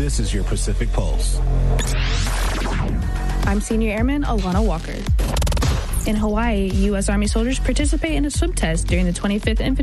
This is your Pacific Pulse. I'm Senior Airman Alana Walker. In Hawaii, U.S. Army soldiers participate in a swim test during the 25th Infantry